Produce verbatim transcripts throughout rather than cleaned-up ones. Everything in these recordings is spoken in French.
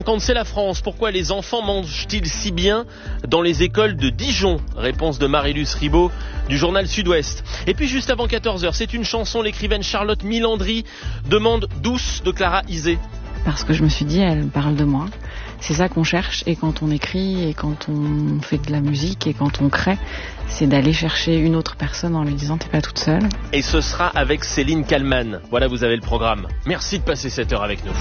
Quand c'est la France, pourquoi les enfants mangent-ils si bien dans les écoles de Dijon? Réponse de Marilus Ribot du journal Sud-Ouest. Et puis juste avant quatorze heures, c'est une chanson, l'écrivaine Charlotte Milandry demande Douce de Clara Isé. Parce que je me suis dit, elle parle de moi. C'est ça qu'on cherche, et quand on écrit, et quand on fait de la musique, et quand on crée, c'est d'aller chercher une autre personne en lui disant t'es pas toute seule. Et ce sera avec Céline Kallmann. Voilà, vous avez le programme. Merci de passer cette heure avec nous.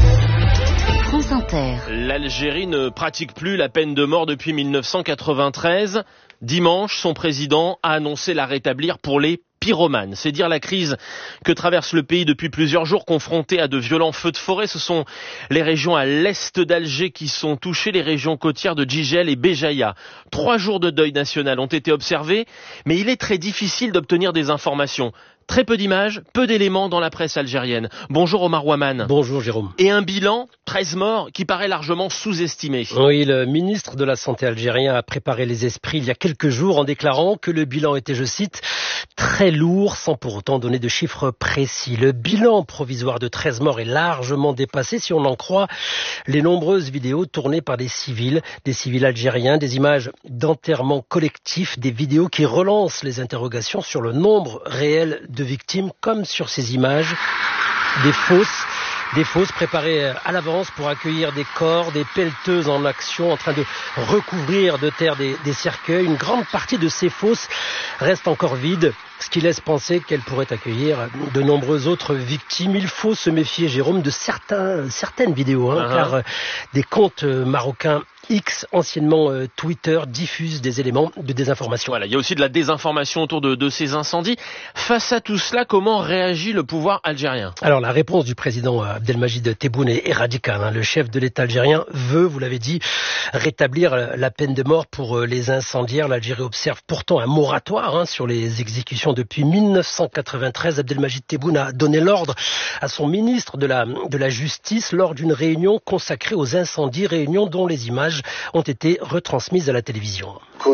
France Inter. L'Algérie ne pratique plus la peine de mort depuis mille neuf cent quatre-vingt-treize. Dimanche, son président a annoncé la rétablir pour les pyromanes. C'est dire la crise que traverse le pays depuis plusieurs jours, confronté à de violents feux de forêt. Ce sont les régions à l'est d'Alger qui sont touchées, les régions côtières de Djigel et Béjaïa. Trois jours de deuil national ont été observés, mais il est très difficile d'obtenir des informations. Très peu d'images, peu d'éléments dans la presse algérienne. Bonjour Omar Ouaman. Bonjour Jérôme. Et un bilan, treize morts, qui paraît largement sous-estimé. Oui, le ministre de la Santé algérien a préparé les esprits il y a quelques jours en déclarant que le bilan était, je cite, très lourd, sans pour autant donner de chiffres précis. Le bilan provisoire de treize morts est largement dépassé si on en croit les nombreuses vidéos tournées par des civils, des civils algériens, des images d'enterrement collectif, des vidéos qui relancent les interrogations sur le nombre réel de victimes, comme sur ces images, des fosses, des fosses préparées à l'avance pour accueillir des corps, des pelleteuses en action en train de recouvrir de terre des, des cercueils. Une grande partie de ces fosses reste encore vide, ce qui laisse penser qu'elle pourrait accueillir de nombreuses autres victimes. Il faut se méfier, Jérôme, de certains, certaines vidéos, hein, uh-huh. car euh, des comptes euh, marocains X, anciennement euh, Twitter, diffusent des éléments de désinformation. Voilà, il y a aussi de la désinformation autour de, de ces incendies. Face à tout cela, comment réagit le pouvoir algérien? Alors la réponse du président Abdelmajid Tebboune est, est radicale. Hein. Le chef de l'État algérien veut, vous l'avez dit, rétablir la peine de mort pour les incendiaires. L'Algérie observe pourtant un moratoire hein, sur les exécutions depuis mille neuf cent quatre-vingt-treize. Abdelmajid Tebboune a donné l'ordre à son ministre de la, de la Justice lors d'une réunion consacrée aux incendies, réunion dont les images ont été retransmises à la télévision.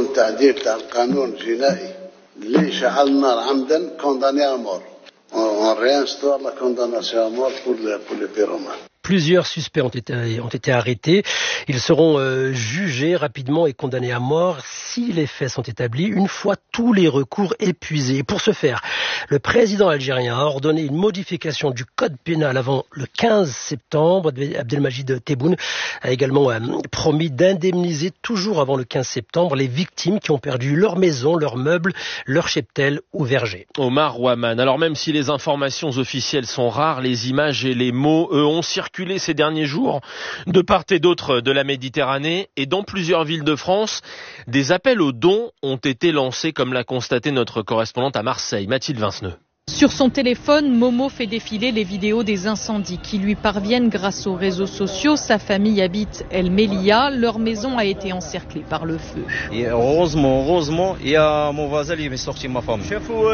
On réinstaure la condamnation à mort pour les, pour les pyromanes. Plusieurs suspects ont été, ont été arrêtés. Ils seront euh, jugés rapidement et condamnés à mort si les faits sont établis, une fois tous les recours épuisés. Et pour ce faire, le président algérien a ordonné une modification du code pénal avant le quinze septembre. Abdelmajid Tebboune a également euh, promis d'indemniser toujours avant le quinze septembre les victimes qui ont perdu leur maison, leurs meubles, leur cheptel ou verger. Omar Ouaman. Alors même si les informations officielles sont rares, les images et les mots, eux, ont circulé ces derniers jours de part et d'autre de la Méditerranée, et dans plusieurs villes de France, des appels aux dons ont été lancés, comme l'a constaté notre correspondante à Marseille, Mathilde Vinceneux. Sur son téléphone, Momo fait défiler les vidéos des incendies qui lui parviennent grâce aux réseaux sociaux. Sa famille habite El Melia. Leur maison a été encerclée par le feu. Et heureusement, heureusement, il y a mon voisin qui m'a sorti ma femme.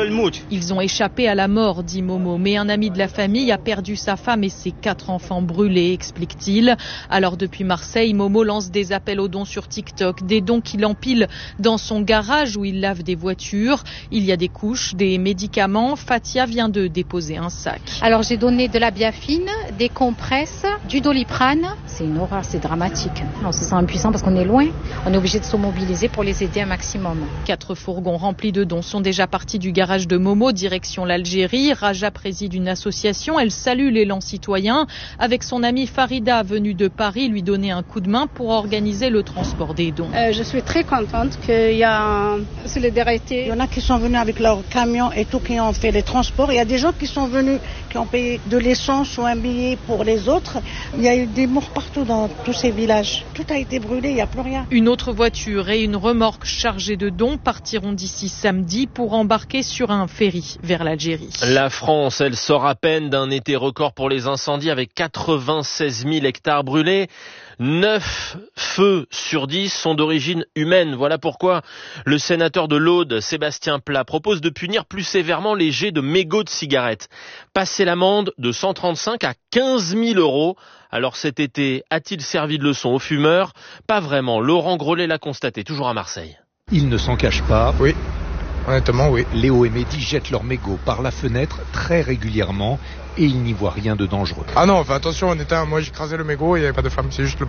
Ils ont échappé à la mort, dit Momo. Mais un ami de la famille a perdu sa femme et ses quatre enfants brûlés, explique-t-il. Alors depuis Marseille, Momo lance des appels aux dons sur TikTok. Des dons qu'il empile dans son garage où il lave des voitures. Il y a des couches, des médicaments. Fatia vient de déposer un sac. Alors j'ai donné de la biafine, des compresses, du doliprane. C'est une horreur, c'est dramatique. On se sent impuissant parce qu'on est loin. On est obligé de se mobiliser pour les aider un maximum. Quatre fourgons remplis de dons sont déjà partis du garage de Momo, direction l'Algérie. Raja préside une association. Elle salue l'élan citoyen. Avec son amie Farida, venue de Paris, lui donner un coup de main pour organiser le transport des dons. Euh, je suis très contente qu'il y a une solidarité. Il y en a qui sont venus avec leur camion et tout, qui ont fait les transports. Il y a des gens qui sont venus, qui ont payé de l'essence ou un billet pour les autres. Il y a eu des morts partout dans tous ces villages. Tout a été brûlé, il n'y a plus rien. Une autre voiture et une remorque chargée de dons partiront d'ici samedi pour embarquer sur un ferry vers l'Algérie. La France, elle sort à peine d'un été record pour les incendies avec quatre-vingt-seize mille hectares brûlés. neuf feux sur dix sont d'origine humaine. Voilà pourquoi le sénateur de l'Aude, Sébastien Pla, propose de punir plus sévèrement les jets de mégots de cigarettes. Passer l'amende de cent trente-cinq à quinze mille euros. Alors cet été, a-t-il servi de leçon aux fumeurs? Pas vraiment. Laurent Grollet l'a constaté, toujours à Marseille. Il ne s'en cache pas. Oui. Honnêtement, oui. Léo et Mehdi jettent leurs mégots par la fenêtre très régulièrement et ils n'y voient rien de dangereux. Ah non, fais attention, honnêtement, moi j'ai écrasé le mégot et il n'y avait pas de femme, c'est juste le